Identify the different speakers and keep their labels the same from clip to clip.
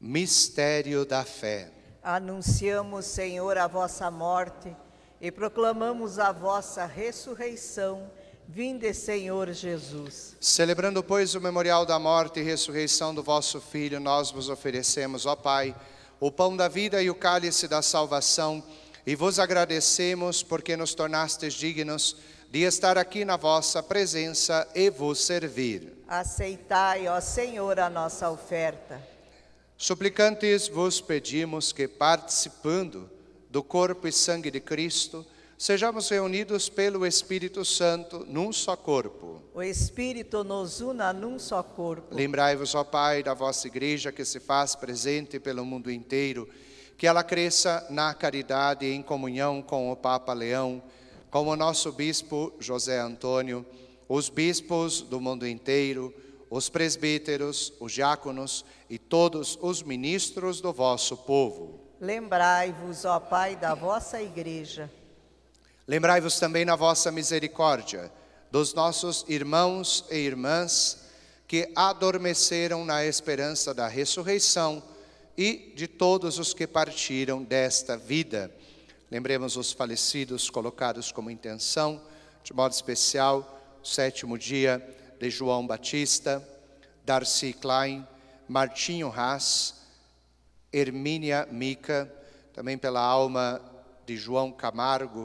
Speaker 1: Mistério da fé.
Speaker 2: Anunciamos, Senhor, a vossa morte e proclamamos a vossa ressurreição. Vinde, Senhor Jesus.
Speaker 1: Celebrando, pois, o memorial da morte e ressurreição do vosso Filho, nós vos oferecemos, ó Pai, o pão da vida e o cálice da salvação, e vos agradecemos porque nos tornastes dignos de estar aqui na vossa presença e vos servir.
Speaker 2: Aceitai, ó Senhor, a nossa oferta.
Speaker 1: Suplicantes vos pedimos que, participando do corpo e sangue de Cristo, sejamos reunidos pelo Espírito Santo num só corpo.
Speaker 2: O Espírito nos una num só corpo.
Speaker 1: Lembrai-vos, ó Pai, da vossa Igreja que se faz presente pelo mundo inteiro, que ela cresça na caridade e em comunhão com o Papa Leão, com o nosso Bispo José Antônio, os bispos do mundo inteiro, os presbíteros, os diáconos e todos os ministros do vosso povo.
Speaker 2: Lembrai-vos, ó Pai, da vossa Igreja.
Speaker 1: Lembrai-vos também na vossa misericórdia dos nossos irmãos e irmãs que adormeceram na esperança da ressurreição e de todos os que partiram desta vida. Lembremos os falecidos colocados como intenção, de modo especial, o 7º dia de João Batista, Darcy Klein, Martinho Haas, Hermínia Mica, também pela alma de João Camargo.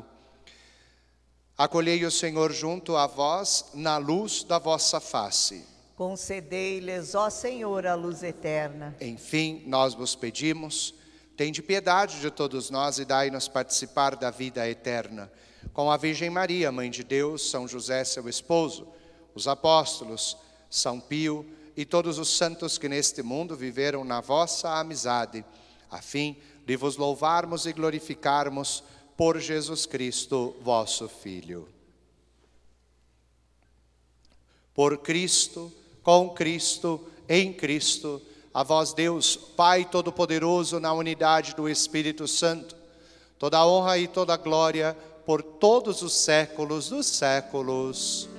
Speaker 1: Acolhei o Senhor junto a vós na luz da vossa face.
Speaker 2: Concedei-lhes, ó Senhor, a luz eterna.
Speaker 1: Enfim, nós vos pedimos, tende piedade de todos nós e dai-nos participar da vida eterna. Com a Virgem Maria, Mãe de Deus, São José, seu esposo, os apóstolos, São Pio e todos os santos que neste mundo viveram na vossa amizade, a fim de vos louvarmos e glorificarmos por Jesus Cristo, vosso Filho. Por Cristo, com Cristo, em Cristo, a vós Deus, Pai Todo-Poderoso, na unidade do Espírito Santo, toda honra e toda glória por todos os séculos dos séculos.